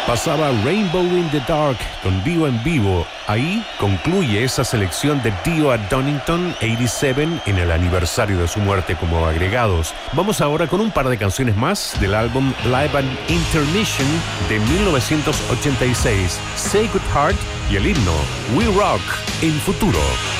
Pasaba Rainbow in the Dark con Dio en vivo. Ahí concluye esa selección de Dio at Donington 87 en el aniversario de su muerte como agregados. Vamos ahora con un par de canciones más del álbum Live and Intermission de 1986, Say Good Heart y el himno We Rock, El Futuro.